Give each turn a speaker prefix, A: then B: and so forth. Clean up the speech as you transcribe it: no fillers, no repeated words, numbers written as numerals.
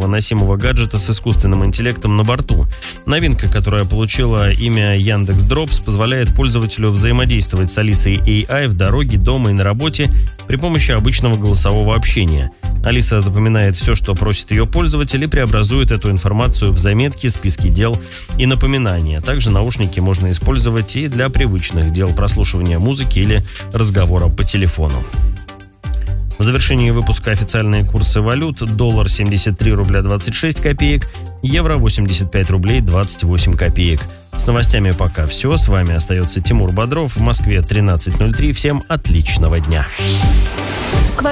A: нового носимого гаджета с искусственным интеллектом на борту. Новинка, которая получила имя Яндекс.Дропс, позволяет пользователю взаимодействовать с Алисой AI в дороге, дома и на работе при помощи обычного голосового общения. Алиса запоминает все, что просит ее пользователь, и преобразует эту информацию в заметки, списки дел и напоминания. Также наушники можно использовать и для привычных дел прослушивания музыки или разговора по телефону. В завершении выпуска официальные курсы валют. Доллар 73 рубля 26 копеек, евро 85 рублей 28 копеек. С новостями пока все. С вами остается Тимур Бодров. В Москве 13:03. Всем отличного дня.